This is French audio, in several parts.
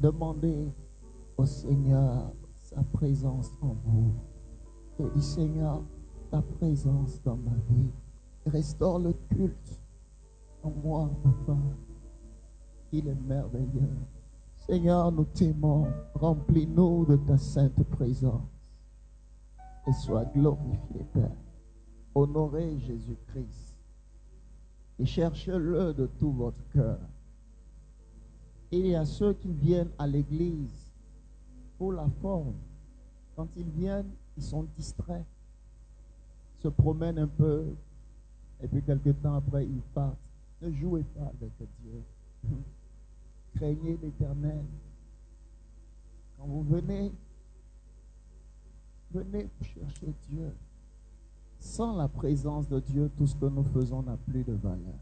Demandez au Seigneur sa présence en vous. Et dis, Seigneur, ta présence dans ma vie. Restaure le culte en moi, Papa. Il est merveilleux. Seigneur, nous t'aimons. Remplis-nous de ta sainte présence. Et sois glorifié, Père. Honorez Jésus-Christ. Et cherchez-le de tout votre cœur. Il y a ceux qui viennent à l'église pour la forme. Quand ils viennent, ils sont distraits, se promènent un peu, et puis quelque temps après, ils partent. Ne jouez pas avec Dieu. Craignez l'Éternel. Quand vous venez chercher Dieu. Sans la présence de Dieu, tout ce que nous faisons n'a plus de valeur.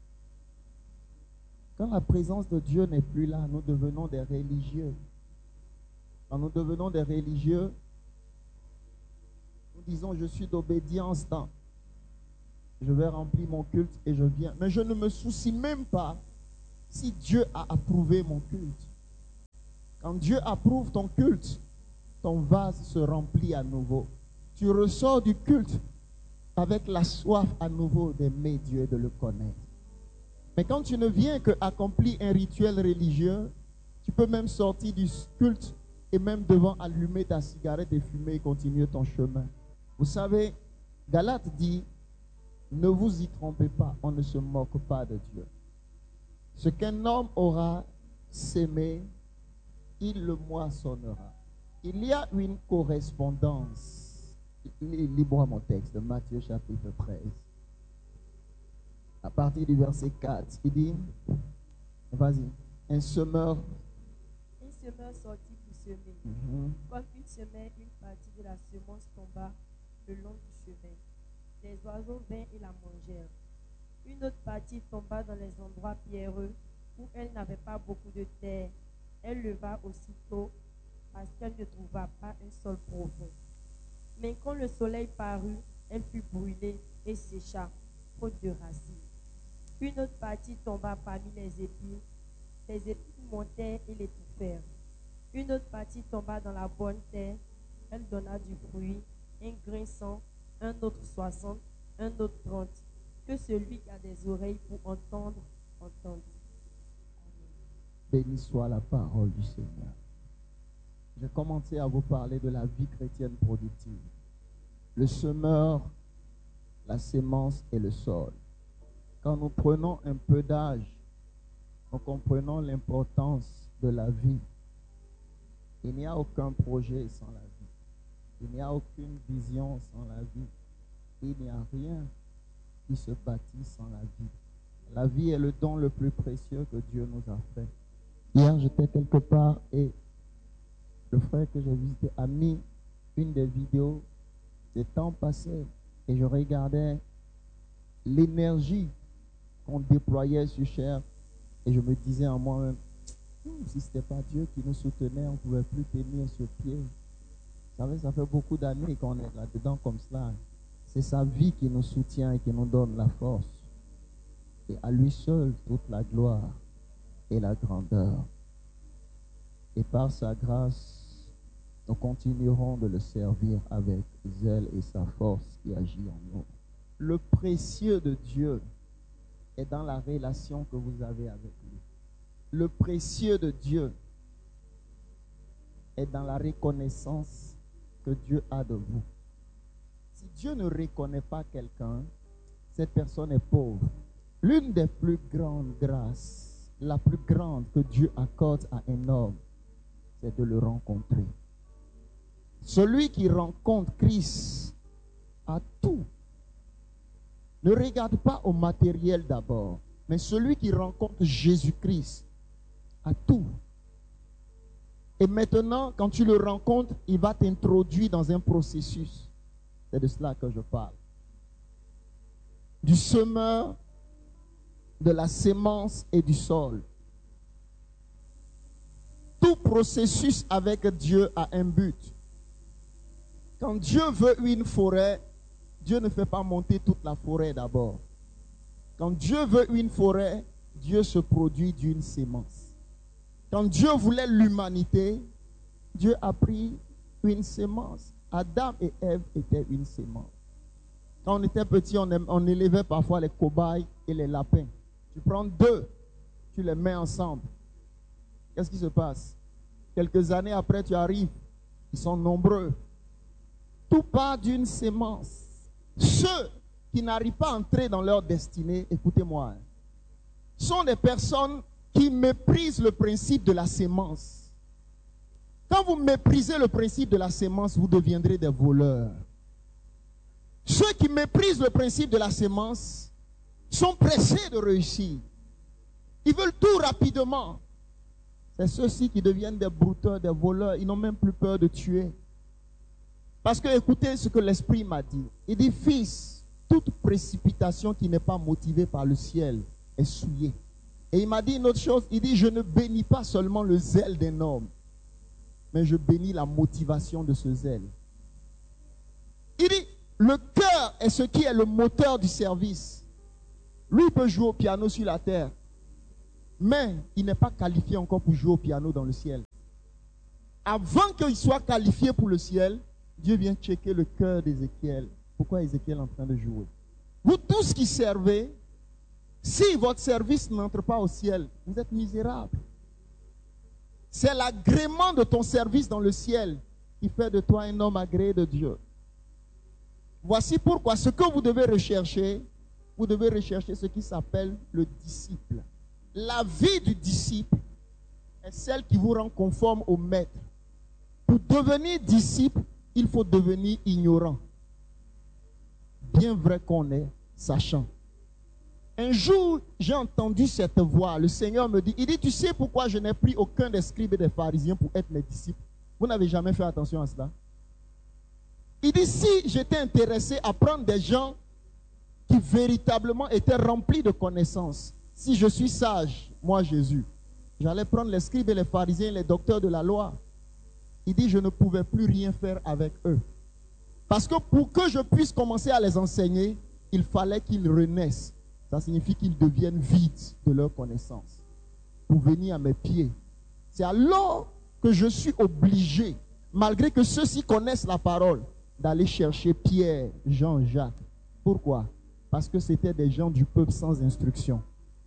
Quand la présence de Dieu n'est plus là, nous devenons des religieux. Quand nous devenons des religieux, nous disons, je suis d'obédience dans. Je vais remplir mon culte et je viens. Mais je ne me soucie même pas si Dieu a approuvé mon culte. Quand Dieu approuve ton culte, ton vase se remplit à nouveau. Tu ressors du culte avec la soif à nouveau d'aimer Dieu et de le connaître. Mais quand tu ne viens que accomplir un rituel religieux, tu peux même sortir du culte et même devant allumer ta cigarette et fumer et continuer ton chemin. Vous savez, Galates dit, ne vous y trompez pas, on ne se moque pas de Dieu. Ce qu'un homme aura sémé, il le moissonnera. Il y a une correspondance. Lis-moi mon texte de Matthieu chapitre 13. À partir du verset 4, il dit, vas-y, un semeur sortit pour semer. Comme il semait, une partie de la semence tomba le long du chemin. Les oiseaux vinrent et la mangèrent. Une autre partie tomba dans les endroits pierreux où elle n'avait pas beaucoup de terre. Elle leva aussitôt parce qu'elle ne trouva pas un sol profond. Mais quand le soleil parut, elle fut brûlée et sécha, faute de racines. Une autre partie tomba parmi les épines. Les épines montèrent et l'étouffèrent. Une autre partie tomba dans la bonne terre. Elle donna du fruit, un grain 100, un autre 60, un autre 30. Que celui qui a des oreilles pour entendre, entende. Béni soit la parole du Seigneur. J'ai commencé à vous parler de la vie chrétienne productive. Le semeur, la sémence et le sol. Quand nous prenons un peu d'âge, nous comprenons l'importance de la vie. Il n'y a aucun projet sans la vie. Il n'y a aucune vision sans la vie. Il n'y a rien qui se bâtit sans la vie. La vie est le don le plus précieux que Dieu nous a fait. Hier, j'étais quelque part et le frère que j'ai visité a mis une des vidéos des temps passés et je regardais l'énergie qu'on déployait sur Chair et je me disais en moi-même, si ce n'était pas Dieu qui nous soutenait, on ne pouvait plus tenir sur pied. Vous savez, ça fait beaucoup d'années qu'on est là-dedans comme cela. C'est sa vie qui nous soutient et qui nous donne la force. Et à lui seul, toute la gloire et la grandeur. Et par sa grâce, nous continuerons de le servir avec zèle et sa force qui agit en nous. Le précieux de Dieu est dans la relation que vous avez avec lui. Le précieux de Dieu est dans la reconnaissance que Dieu a de vous. Si Dieu ne reconnaît pas quelqu'un, cette personne est pauvre. L'une des plus grandes grâces, la plus grande que Dieu accorde à un homme, c'est de le rencontrer. Celui qui rencontre Christ a tout. Ne regarde pas au matériel d'abord, mais celui qui rencontre Jésus-Christ a tout. Et maintenant, quand tu le rencontres, il va t'introduire dans un processus. C'est de cela que je parle. Du semeur, de la sémence et du sol. Tout processus avec Dieu a un but. Quand Dieu veut une forêt, Dieu ne fait pas monter toute la forêt d'abord. Quand Dieu veut une forêt, Dieu se produit d'une sémence. Quand Dieu voulait l'humanité, Dieu a pris une sémence. Adam et Ève étaient une sémence. Quand on était petit, on élevait parfois les cobayes et les lapins. Tu prends deux, tu les mets ensemble. Qu'est-ce qui se passe? Quelques années après, tu arrives. Ils sont nombreux. Tout part d'une sémence. Ceux qui n'arrivent pas à entrer dans leur destinée, écoutez-moi, sont des personnes qui méprisent le principe de la sémence. Quand vous méprisez le principe de la sémence, vous deviendrez des voleurs. Ceux qui méprisent le principe de la sémence sont pressés de réussir. Ils veulent tout rapidement. C'est ceux-ci qui deviennent des brouteurs, des voleurs. Ils n'ont même plus peur de tuer. Parce que écoutez ce que l'Esprit m'a dit. Il dit, fils, toute précipitation qui n'est pas motivée par le ciel est souillée. Et il m'a dit une autre chose. Il dit, je ne bénis pas seulement le zèle d'un homme, mais je bénis la motivation de ce zèle. Il dit, le cœur est ce qui est le moteur du service. Lui, il peut jouer au piano sur la terre, mais il n'est pas qualifié encore pour jouer au piano dans le ciel. Avant qu'il soit qualifié pour le ciel, Dieu vient checker le cœur d'Ézéchiel. Pourquoi Ézéchiel est en train de jouer? Vous tous qui servez, si votre service n'entre pas au ciel, vous êtes misérables. C'est l'agrément de ton service dans le ciel qui fait de toi un homme agréé de Dieu. Voici pourquoi ce que vous devez rechercher ce qui s'appelle le disciple. La vie du disciple est celle qui vous rend conforme au maître. Pour devenir disciple, il faut devenir ignorant. Bien vrai qu'on est sachant. Un jour, j'ai entendu cette voix. Le Seigneur me dit, il dit, tu sais pourquoi je n'ai pris aucun des scribes et des pharisiens pour être mes disciples? Vous n'avez jamais fait attention à cela? Il dit, si j'étais intéressé à prendre des gens qui véritablement étaient remplis de connaissances, si je suis sage, moi Jésus, j'allais prendre les scribes et les pharisiens, les docteurs de la loi. Il dit, je ne pouvais plus rien faire avec eux. Parce que pour que je puisse commencer à les enseigner, il fallait qu'ils renaissent. Ça signifie qu'ils deviennent vides de leur connaissance pour venir à mes pieds. C'est alors que je suis obligé, malgré que ceux-ci connaissent la parole, d'aller chercher Pierre, Jean, Jacques. Pourquoi? Parce que c'était des gens du peuple sans instruction.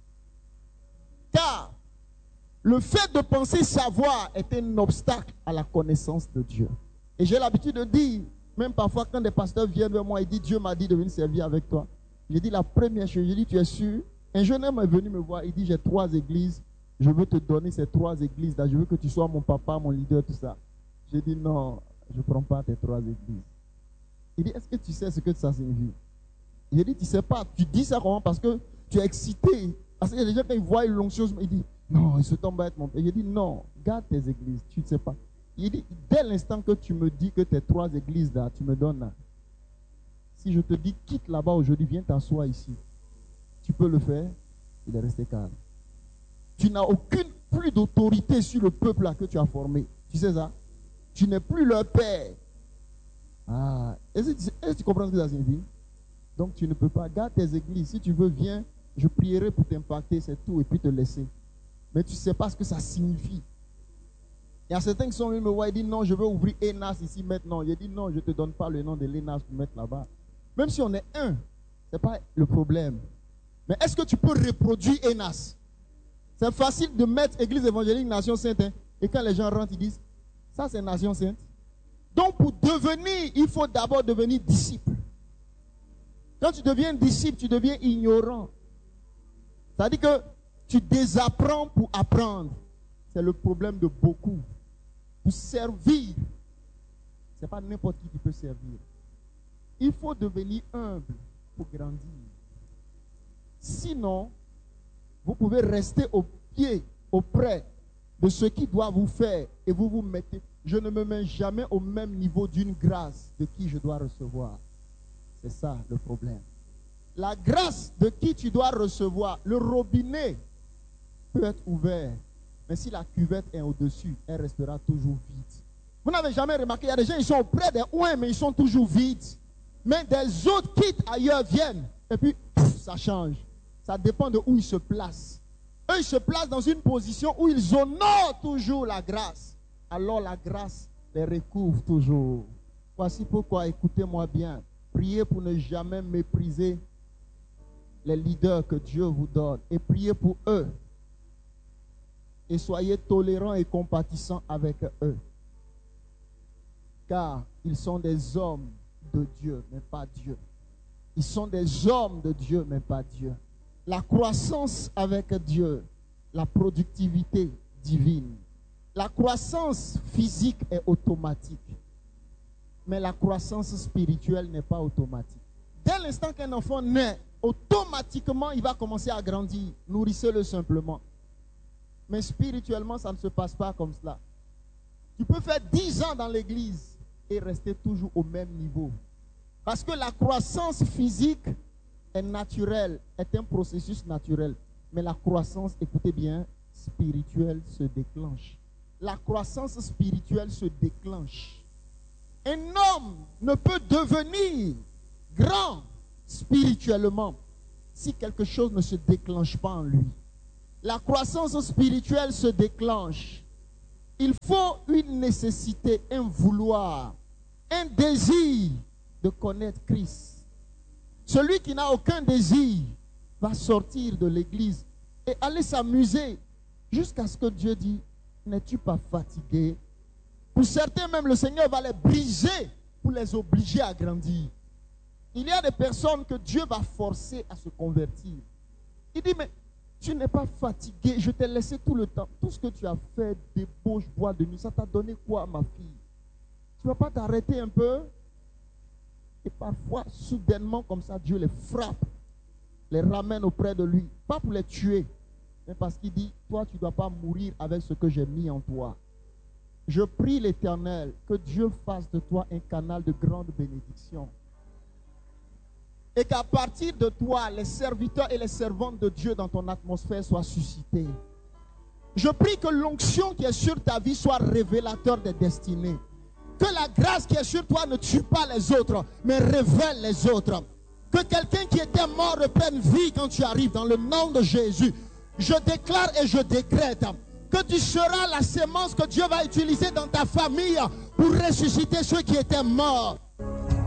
Car le fait de penser savoir est un obstacle à la connaissance de Dieu. Et j'ai l'habitude de dire, même parfois quand des pasteurs viennent vers moi et disent, Dieu m'a dit de venir servir avec toi. J'ai dit la première chose, j'ai dit, tu es sûr? Un jeune homme est venu me voir, il dit, j'ai 3 églises, je veux te donner ces 3 églises-là, je veux que tu sois mon papa, mon leader, tout ça. J'ai dit, non, je ne prends pas tes 3 églises. Il dit, est-ce que tu sais ce que ça signifie? J'ai dit, tu ne sais pas, tu dis ça comment? Parce que tu es excité. Parce qu'il y a des gens, quand ils voient une l'onction, ils disent, non, il se tombe à être mon père. J'ai dit, non, garde tes églises, tu ne sais pas. Il dit, dès l'instant que tu me dis que tes 3 églises là, tu me donnes là. Si je te dis, quitte là-bas aujourd'hui, viens t'asseoir ici. Tu peux le faire? Il est resté calme. Tu n'as aucune plus d'autorité sur le peuple là que tu as formé. Tu sais ça? Tu n'es plus leur père. Ah, est-ce que tu comprends ce que ça signifie? Donc tu ne peux pas. Garde tes églises. Si tu veux, viens. Je prierai pour t'impacter, c'est tout, et puis te laisser. Mais tu ne sais pas ce que ça signifie. Il y a certains qui sont venus me voir et disent, non, je veux ouvrir ENAS ici maintenant. J'ai dit, non, je ne te donne pas le nom de l'ENAS pour mettre là-bas. Même si on est un, ce n'est pas le problème. Mais est-ce que tu peux reproduire ENAS? C'est facile de mettre Église évangélique Nation Sainte. Hein, et quand les gens rentrent, ils disent, ça c'est Nation Sainte. Donc pour devenir, il faut d'abord devenir disciple. Quand tu deviens disciple, tu deviens ignorant. C'est-à-dire que tu désapprends pour apprendre. C'est le problème de beaucoup. Pour servir, ce n'est pas n'importe qui peut servir. Il faut devenir humble pour grandir. Sinon, vous pouvez rester au pied, auprès de ce qui doit vous faire et vous vous mettez. Je ne me mets jamais au même niveau d'une grâce de qui je dois recevoir. C'est ça le problème. La grâce de qui tu dois recevoir, le robinet peut être ouvert, mais si la cuvette est au-dessus, elle restera toujours vide. Vous n'avez jamais remarqué, il y a des gens, ils sont auprès des ouins, mais ils sont toujours vides. Mais des autres quittent ailleurs, viennent, et puis ça change. Ça dépend de où ils se placent. eux, ils se placent dans une position où ils honorent toujours la grâce. Alors la grâce les recouvre toujours. Voici pourquoi, écoutez-moi bien, priez pour ne jamais mépriser les leaders que Dieu vous donne et priez pour eux. Et soyez tolérants et compatissants avec eux. Car ils sont des hommes de Dieu, mais pas Dieu. Ils sont des hommes de Dieu, mais pas Dieu. La croissance avec Dieu, la productivité divine. La croissance physique est automatique. Mais la croissance spirituelle n'est pas automatique. Dès l'instant qu'un enfant naît, automatiquement, il va commencer à grandir. Nourrissez-le simplement. Mais spirituellement, ça ne se passe pas comme cela. Tu peux faire 10 ans dans l'église et rester toujours au même niveau. Parce que la croissance physique est naturelle, est un processus naturel. Mais la croissance, écoutez bien, spirituelle se déclenche. La croissance spirituelle se déclenche. Un homme ne peut devenir grand spirituellement si quelque chose ne se déclenche pas en lui. La croissance spirituelle se déclenche. Il faut une nécessité, un vouloir, un désir de connaître Christ. Celui qui n'a aucun désir va sortir de l'église et aller s'amuser jusqu'à ce que Dieu dise, n'es-tu pas fatigué? Pour certains même, le Seigneur va les briser pour les obliger à grandir. Il y a des personnes que Dieu va forcer à se convertir. Il dit, mais tu n'es pas fatigué, je t'ai laissé tout le temps. Tout ce que tu as fait, débauche, bois de nuit, ça t'a donné quoi, ma fille? Tu ne vas pas t'arrêter un peu? Et parfois, soudainement, comme ça, Dieu les frappe, les ramène auprès de lui. Pas pour les tuer, mais parce qu'il dit, toi, tu ne dois pas mourir avec ce que j'ai mis en toi. Je prie l'Éternel que Dieu fasse de toi un canal de grande bénédiction. Et qu'à partir de toi, les serviteurs et les servantes de Dieu dans ton atmosphère soient suscités. Je prie que l'onction qui est sur ta vie soit révélateur des destinées. Que la grâce qui est sur toi ne tue pas les autres, mais révèle les autres. Que quelqu'un qui était mort reprenne vie quand tu arrives dans le nom de Jésus. Je déclare et je décrète que tu seras la sémence que Dieu va utiliser dans ta famille pour ressusciter ceux qui étaient morts.